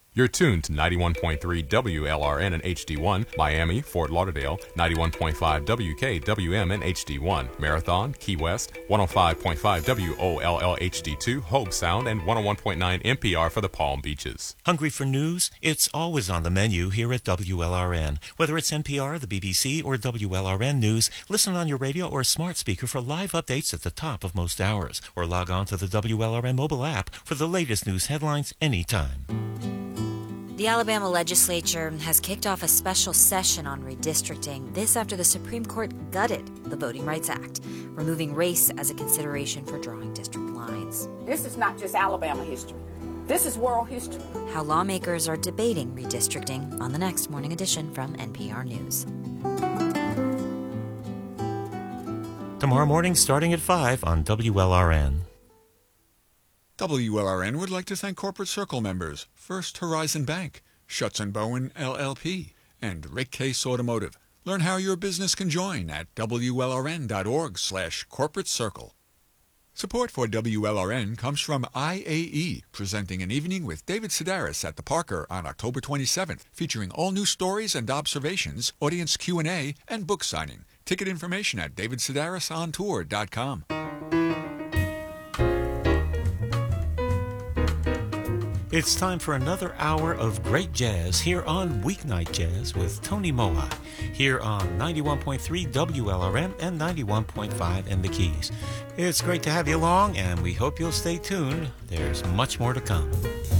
You're tuned to 91.3 WLRN and HD1, Miami, Fort Lauderdale, 91.5 WKWM and HD1, Marathon, Key West, 105.5 WOLL HD2, Hobe Sound, and 101.9 NPR for the Palm Beaches. Hungry for news? It's always on the menu here at WLRN. Whether it's NPR, the BBC, or WLRN News, listen on your radio or smart speaker for live updates at the top of most hours, or log on to the WLRN mobile app for the latest news headlines anytime. The Alabama legislature has kicked off a special session on redistricting. This after the Supreme Court gutted the Voting Rights Act, removing race as a consideration for drawing district lines. This is not just Alabama history. This is world history. How lawmakers are debating redistricting on the next Morning Edition from NPR News. Tomorrow morning starting at 5 on WLRN. WLRN would like to thank Corporate Circle members First Horizon Bank, Schutz & Bowen LLP, and Rick Case Automotive. Learn how your business can join at WLRN.org/corporate circle. Support for WLRN comes from IAE, presenting an evening with David Sedaris at the Parker on October 27th, featuring all new stories and observations, audience Q&A, and book signing. Ticket information at davidsedarisontour.com. It's time for another hour of great jazz here on Weeknight Jazz with Tony Moa, here on 91.3 WLRN and 91.5 in the Keys. It's great to have you along, and we hope you'll stay tuned. There's much more to come.